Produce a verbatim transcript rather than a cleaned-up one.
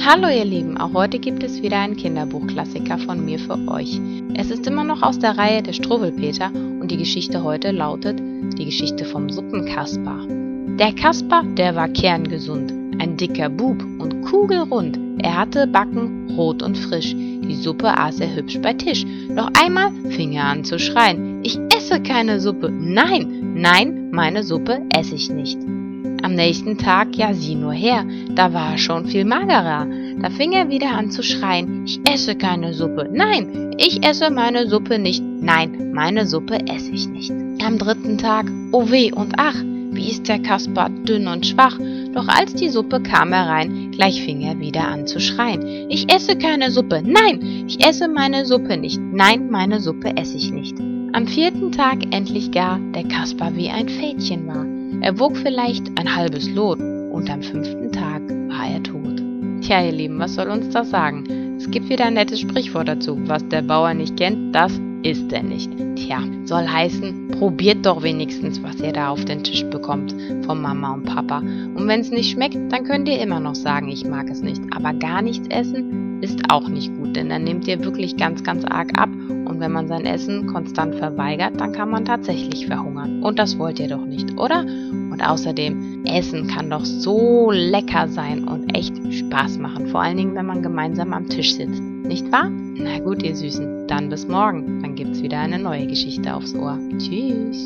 Hallo ihr Lieben, auch heute gibt es wieder einen Kinderbuchklassiker von mir für euch. Es ist immer noch aus der Reihe der Struwwelpeter und die Geschichte heute lautet die Geschichte vom Suppenkasper. Der Kasper, der war kerngesund, ein dicker Bub und kugelrund. Er hatte Backen rot und frisch, die Suppe aß er hübsch bei Tisch. Doch einmal fing er an zu schreien: Ich esse keine Suppe, nein, nein, meine Suppe esse ich nicht. Am nächsten Tag, ja sieh nur her, da war er schon viel magerer. Da fing er wieder an zu schreien: Ich esse keine Suppe, nein, ich esse meine Suppe nicht, nein, meine Suppe esse ich nicht. Am dritten Tag, oh weh und ach, wie ist der Kasper dünn und schwach. Doch als die Suppe kam herein, gleich fing er wieder an zu schreien: Ich esse keine Suppe, nein, ich esse meine Suppe nicht, nein, meine Suppe esse ich nicht. Am vierten Tag endlich gar der Kasper wie ein Fädchen war. Er wog vielleicht ein halbes Lot und am fünften Tag war er tot. Tja, ihr Lieben, was soll uns das sagen? Es gibt wieder ein nettes Sprichwort dazu: Was der Bauer nicht kennt, das isst er nicht. Tja, soll heißen, probiert doch wenigstens, was ihr da auf den Tisch bekommt von Mama und Papa. Und wenn es nicht schmeckt, dann könnt ihr immer noch sagen, ich mag es nicht. Aber gar nichts essen ist auch nicht gut, denn dann nehmt ihr wirklich ganz, ganz arg ab. Und wenn man sein Essen konstant verweigert, dann kann man tatsächlich verhungern. Und das wollt ihr doch nicht, oder? Und außerdem, Essen kann doch so lecker sein und echt Spaß machen. Vor allen Dingen, wenn man gemeinsam am Tisch sitzt. Nicht wahr? Na gut, ihr Süßen, dann bis morgen. Dann gibt's wieder eine neue Geschichte aufs Ohr. Tschüss.